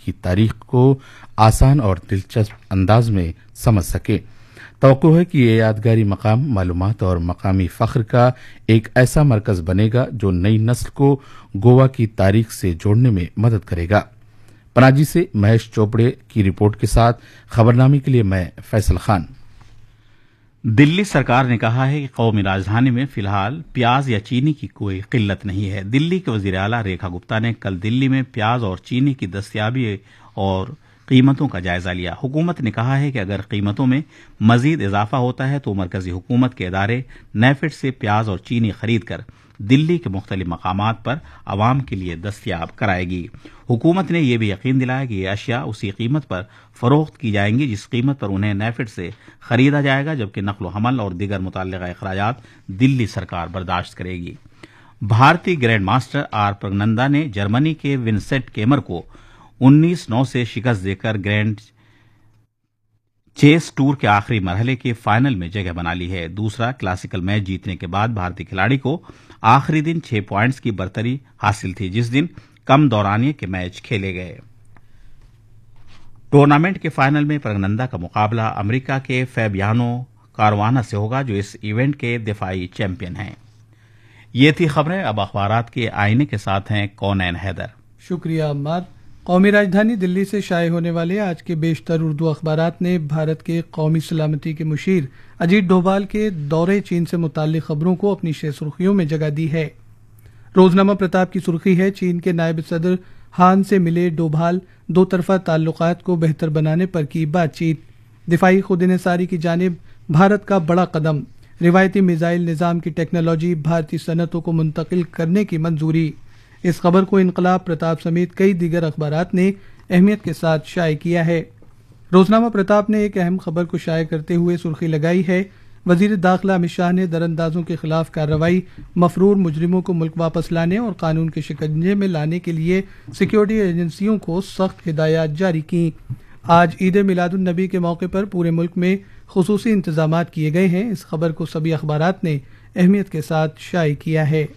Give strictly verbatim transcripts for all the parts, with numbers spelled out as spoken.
کی تاریخ کو آسان اور دلچسپ انداز میں سمجھ سکے۔ توقع ہے کہ یہ یادگاری مقام معلومات اور مقامی فخر کا ایک ایسا مرکز بنے گا جو نئی نسل کو گوا کی تاریخ سے جوڑنے میں مدد کرے گا۔ پناجی سے مہیش چوپڑے کی رپورٹ کے ساتھ خبرنامے کے لیے میں فیصل خان۔ دلی سرکار نے کہا ہے کہ قومی راجدھانی میں فی الحال پیاز یا چینی کی کوئی قلت نہیں ہے۔ دلی کے وزیر اعلیٰ ریکھا گپتا نے کل دلی میں پیاز اور چینی کی دستیابی اور قیمتوں کا جائزہ لیا۔ حکومت نے کہا ہے کہ اگر قیمتوں میں مزید اضافہ ہوتا ہے تو مرکزی حکومت کے ادارے نیفیڈ سے پیاز اور چینی خرید کر دلی کے مختلف مقامات پر عوام کے لیے دستیاب کرائے گی۔ حکومت نے یہ بھی یقین دلایا کہ یہ اشیاء اسی قیمت پر فروخت کی جائیں گی جس قیمت پر انہیں نیفیڈ سے خریدا جائے گا، جبکہ نقل و حمل اور دیگر متعلقہ اخراجات دلی سرکار برداشت کرے گی۔ بھارتی گرینڈ ماسٹر آر پرگنندا نے جرمنی کے ونسنٹ کیمر کو انیس نو سے شکست دے کر گرینڈ چیس ٹور کے آخری مرحلے کے فائنل میں جگہ بنا لی ہے۔ دوسرا کلاسیکل میچ جیتنے کے بعد بھارتی کھلاڑی کو آخری دن چھ پوائنٹس کی برتری حاصل تھی، جس دن کم دورانیے کے میچ کھیلے گئے۔ ٹورنامنٹ کے فائنل میں پرگنندا کا مقابلہ امریکہ کے فیبیانو کاروانا سے ہوگا جو اس ایونٹ کے دفاعی چیمپئن ہیں۔ یہ تھی خبریں۔ اب اخبارات کے آئینے کے ساتھ ہیں کونین حیدر۔ شکریہ عمار۔ قومی راجدھانی دلی سے شائع ہونے والے آج کے بیشتر اردو اخبارات نے بھارت کے قومی سلامتی کے مشیر اجیت ڈوبھال کے دورے چین سے متعلق خبروں کو اپنی شہ سرخیوں میں جگہ دی ہے۔ روزنامہ پرتاپ کی سرخی ہے، چین کے نائب صدر ہان سے ملے ڈوبھال، دو طرفہ تعلقات کو بہتر بنانے پر کی بات چیت۔ دفاعی خود انحصاری کی جانب بھارت کا بڑا قدم، روایتی میزائل نظام کی ٹیکنالوجی بھارتی صنعتوں کو منتقل کرنے کی منظوری۔ اس خبر کو انقلاب پرتاپ سمیت کئی دیگر اخبارات نے اہمیت کے ساتھ شائع کیا ہے۔ روزنامہ پرتاپ نے ایک اہم خبر کو شائع کرتے ہوئے سرخی لگائی ہے، وزیر داخلہ امت شاہ نے دراندازوں کے خلاف کارروائی، مفرور مجرموں کو ملک واپس لانے اور قانون کے شکنجے میں لانے کے لیے سیکیورٹی ایجنسیوں کو سخت ہدایات جاری کی۔ آج عید میلاد النبی کے موقع پر پورے ملک میں خصوصی انتظامات کیے گئے ہیں۔ اس خبر کو سبھی اخبارات نے اہمیت کے ساتھ شائع کیا ہے۔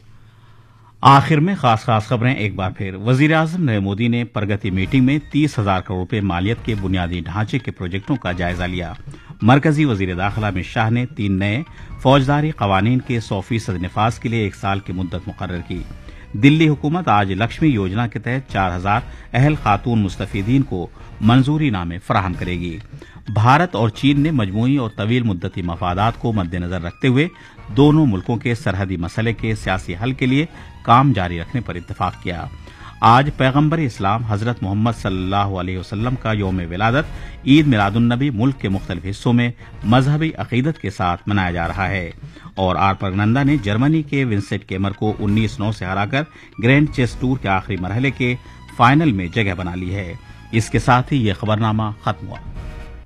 آخر میں خاص خاص خبریں ایک بار پھر۔ وزیر اعظم نریندر مودی نے پرگتی میٹنگ میں تیس ہزار کروڑ روپے مالیت کے بنیادی ڈھانچے کے پروجیکٹوں کا جائزہ لیا۔ مرکزی وزیر داخلہ امت شاہ نے تین نئے فوجداری قوانین کے سو فیصد نفاذ کے لیے ایک سال کی مدت مقرر کی۔ دلی حکومت آج لکشمی یوجنا کے تحت چار ہزار اہل خاتون مستفیدین کو منظوری نامے فراہم کرے گی۔ بھارت اور چین نے مجموعی اور طویل مدتی مفادات کو مد نظر رکھتے ہوئے دونوں ملکوں کے سرحدی مسئلے کے سیاسی حل کے لیے کام جاری رکھنے پر اتفاق کیا۔ آج پیغمبر اسلام حضرت محمد صلی اللہ علیہ وسلم کا یوم ولادت عید میلاد النبی ملک کے مختلف حصوں میں مذہبی عقیدت کے ساتھ منایا جا رہا ہے، اور آر پرگنندا نے جرمنی کے ونسنٹ کیمر کو انیس نو سے ہرا کر گرینڈ چیس ٹور کے آخری مرحلے کے فائنل میں جگہ بنا لی ہے۔ اس کے ساتھ ہی یہ خبرنامہ ختم ہوا۔